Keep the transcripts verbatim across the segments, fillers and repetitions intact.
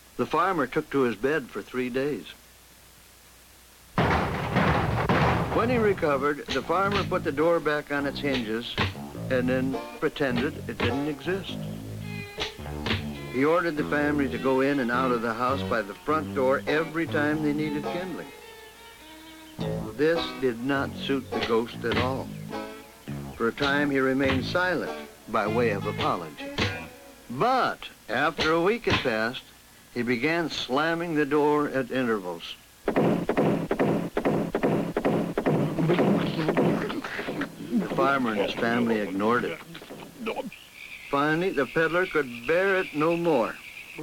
The farmer took to his bed for three days. When he recovered, the farmer put the door back on its hinges and then pretended it didn't exist. He ordered the family to go in and out of the house by the front door every time they needed kindling. This did not suit the ghost at all. For a time, he remained silent by way of apology. But after a week had passed, he began slamming the door at intervals. The farmer and his family ignored it. Finally, the peddler could bear it no more.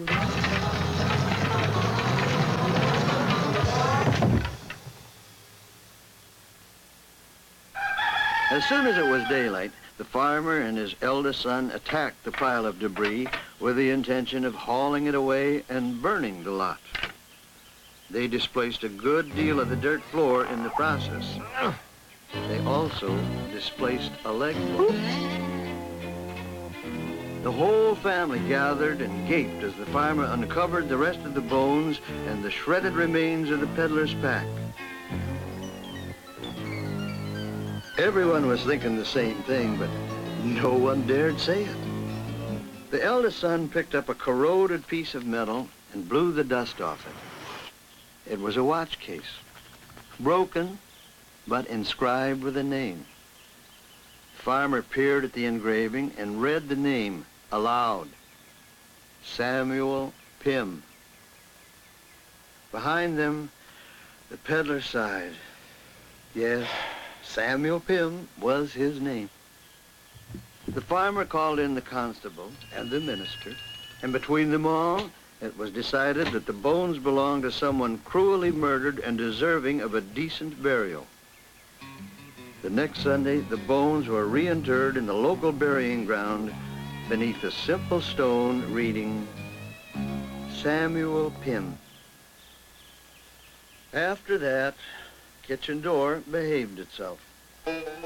As soon as it was daylight, the farmer and his eldest son attacked the pile of debris with the intention of hauling it away and burning the lot. They displaced a good deal of the dirt floor in the process. They also displaced a leg bolt. The whole family gathered and gaped as the farmer uncovered the rest of the bones and the shredded remains of the peddler's pack. Everyone was thinking the same thing, but no one dared say it. The eldest son picked up a corroded piece of metal and blew the dust off it. It was a watch case, broken, but inscribed with a name. The farmer peered at the engraving and read the name aloud. Samuel Pym. Behind them, the peddler sighed. Yes, Samuel Pym was his name. The farmer called in the constable and the minister, and between them all, it was decided that the bones belonged to someone cruelly murdered and deserving of a decent burial. The next Sunday, the bones were reinterred in the local burying ground beneath a simple stone reading, Samuel Pym. After that, kitchen door behaved itself.